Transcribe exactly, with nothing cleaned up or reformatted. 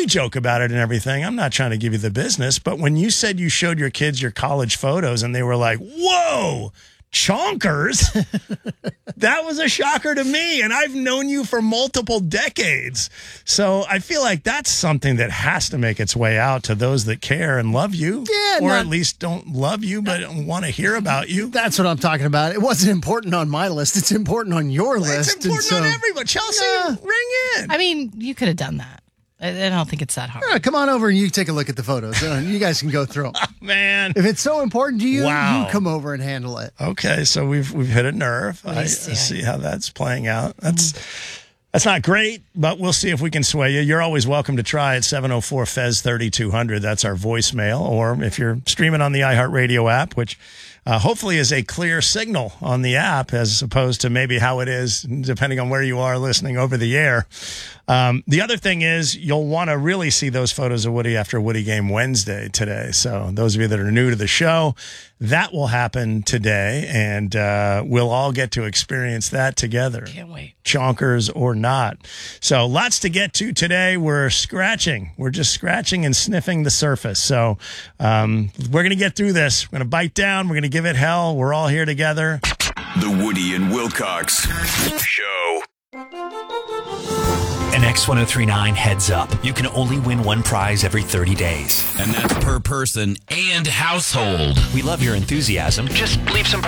we joke about it and everything. I'm not trying to give you the business, but when you said you showed your kids your college photos and they were like, whoa, chonkers, that was a shocker to me. And I've known you for multiple decades. So I feel like that's something that has to make its way out to those that care and love you. Yeah, or not, at least don't love you, but want to hear about you. That's what I'm talking about. It wasn't important on my list. It's important on your It's list. important so, on everyone. Chelsea, Yeah. ring in. I mean, you could have done that. I, I don't think it's that hard. Yeah, come on over and you take a look at the photos. Uh, you guys can go through them. Man. If it's so important to you, Wow. you come over and handle it. Okay, so we've we've hit a nerve. I, I see. see how that's playing out. That's that's not great, but we'll see if we can sway you. You're always welcome to try at seven oh four F E Z thirty-two hundred. That's our voicemail. Or if you're streaming on the iHeartRadio app, which uh, hopefully is a clear signal on the app as opposed to maybe how it is depending on where you are listening over the air. Um, the other thing is you'll want to really see those photos of Woody after Woody Game Wednesday today. So those of you that are new to the show, that will happen today, and uh, we'll all get to experience that together. Can't wait. Chonkers or not. So lots to get to today. We're scratching. We're just scratching and sniffing the surface. So um, we're going to get through this. We're going to bite down. We're going to give it hell. We're all here together. The Woody and Wilcox Show. An X ten thirty-nine heads up. You can only win one prize every thirty days. And that's per person and household. We love your enthusiasm. Just leave some